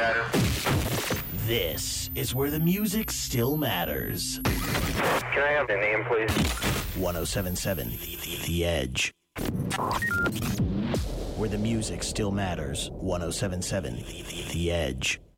This is where the music still matters. Can I have the name, please? 1077 The Edge. Where the music still matters. 1077 The Edge.